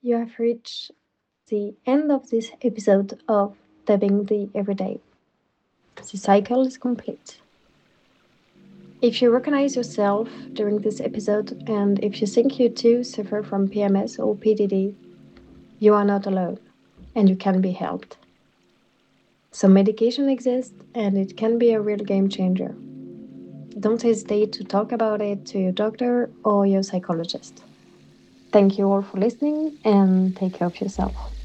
You have reached the end of this episode of Dubbing the Everyday. The cycle is complete. If you recognize yourself during this episode and if you think you too suffer from PMS or PDD, you are not alone and you can be helped. So, medication exists and it can be a real game changer. Don't hesitate to talk about it to your doctor or your psychologist. Thank you all for listening and take care of yourself.